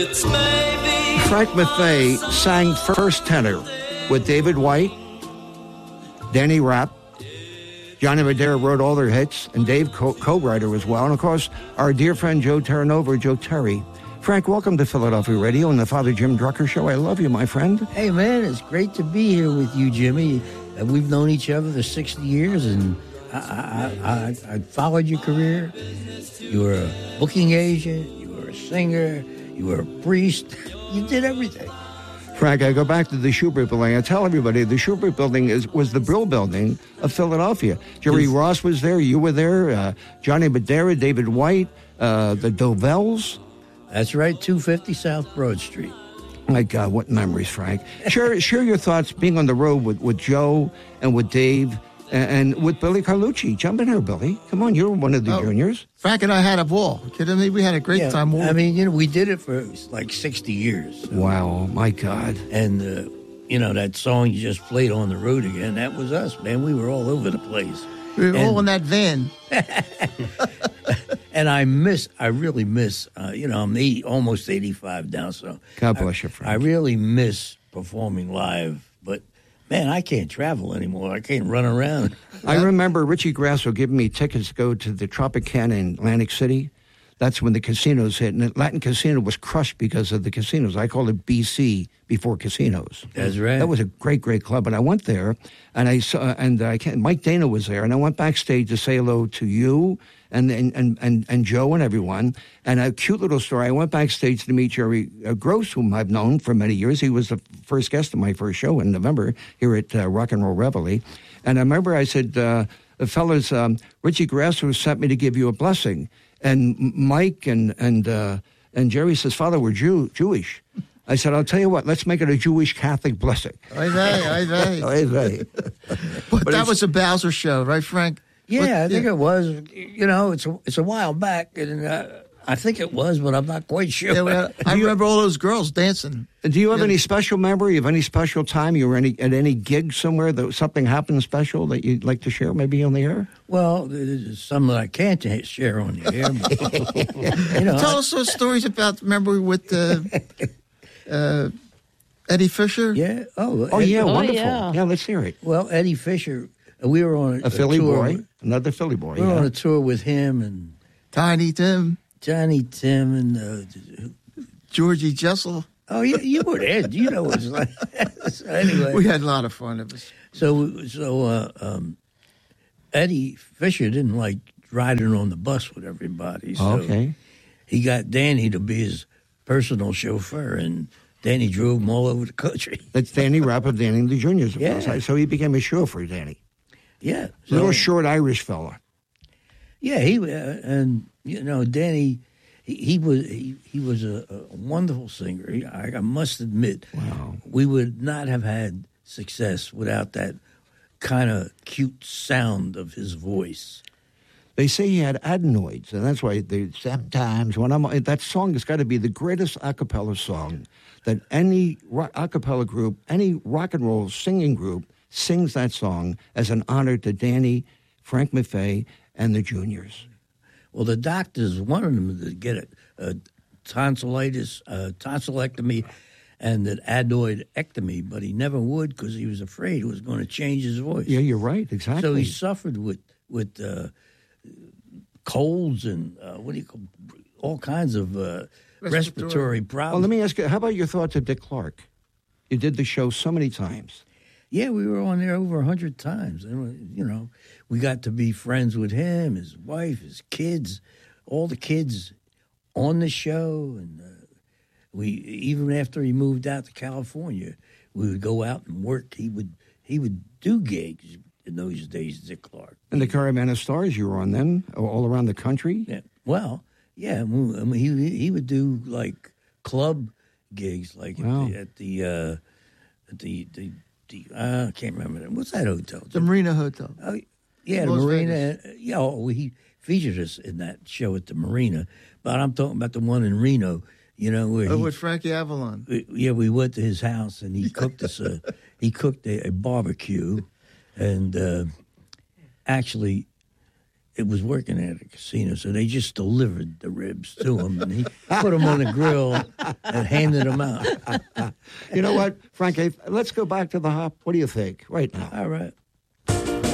Frank Maffei sang first tenor with David White, Danny Rapp, Johnny Madera wrote all their hits, and Dave co-writer as well. And, of course, our dear friend Joe Terranova, Joe Terry. Frank, welcome to Philadelphia Radio and the Father Jim Drucker Show. I love you, my friend. Hey, man, it's great to be here with you, Jimmy. We've known each other for 60 years, and I followed your career. You were a booking agent. You were a singer. You were a priest. You did everything. Frank, I go back to the Schubert Building. I tell everybody the Schubert Building was the Brill Building of Philadelphia. Jerry Ross was there. You were there. Johnny Madera, David White, the Dovells. That's right, 250 South Broad Street. My God, what memories, Frank. Share your thoughts being on the road with Joe and with Dave and with Billy Carlucci. Jump in here, Billy. Come on, you're one of the juniors. Frank and I had a ball. Kidding me? We had a great time. I mean, we did it for like 60 years. So. Wow, my God. And, that song you just played on the road again, that was us, man. We were all over the place. We were all in that van. And I really miss, I'm almost 85 now, so. God bless you, Frank. I really miss performing live, but, man, I can't travel anymore. I can't run around. I remember Richie Grasso giving me tickets to go to the Tropicana in Atlantic City. That's when the casinos hit, and Latin Casino was crushed because of the casinos. I called it BC, before casinos. That's right. That was a great, great club, and I went there, and I saw, Mike Dana was there, and I went backstage to say hello to you and Joe and everyone. And a cute little story. I went backstage to meet Jerry Gross, whom I've known for many years. He was the first guest of my first show in November here at Rock and Roll Reveille. And I remember I said, fellas, Richie Grasso sent me to give you a blessing. And Mike and Jerry says, Father, we're Jewish. I said, I'll tell you what, let's make it a Jewish Catholic blessing. Aye, aye. But that was a Bowser show, right, Frank? Yeah, I think it was. It's a while back, and I think it was, but I'm not quite sure. Yeah, I remember all those girls dancing. Do you have any special memory of any special time you were at any gig somewhere that something happened special that you'd like to share maybe on the air? Well, there's some that I can't share on the air. Tell us those stories about, remember, with Eddie Fisher? Yeah. Wonderful. Yeah, let's hear it. Well, Eddie Fisher, we were on a Philly tour. Boy, another Philly boy. We were on a tour with him and Tiny Tim, and Georgie Jessel. Oh, you were there. You know what it's like. So anyway, we had a lot of fun of us. So Eddie Fisher didn't like riding on the bus with everybody. So he got Danny to be his personal chauffeur, and Danny drove him all over the country. That's Danny Rapp of Danny and the Juniors, of course. So he became a chauffeur, Danny. Yeah. Little short Irish fella. Yeah, Danny, he was a wonderful singer. I must admit, we would not have had success without that kind of cute sound of his voice. They say he had adenoids, and that's why sometimes when that song has got to be the greatest a cappella song that any a cappella group, any rock and roll singing group sings that song as an honor to Danny, Frank Maffei, and the Juniors. Well, the doctors wanted him to get a tonsillectomy and an adenoidectomy, but he never would because he was afraid it was going to change his voice. Yeah, you're right, exactly. So he suffered with colds and all kinds of respiratory problems. Well, let me ask you, how about your thoughts of Dick Clark? You did the show so many times. Yeah, we were on there over 100 times. And, we got to be friends with him, his wife, his kids, all the kids on the show. And we, even after he moved out to California, we would go out and work. He would do gigs in those days, Dick Clark. And the Caravan of Stars, you were on then, all around the country? Yeah. Well, yeah, I mean, he would do like club gigs, like at the I can't remember that. What's that hotel? The Marina Hotel. Oh, yeah, the Marina. Yeah, he featured us in that show at the Marina. But I'm talking about the one in Reno. Where with Frankie Avalon. We went to his house and he cooked us a barbecue, and actually it was working at a casino, so they just delivered the ribs to him, and he put them on the grill and handed them out. You know what, Frank? Let's go back to the hop. What do you think right now? All right.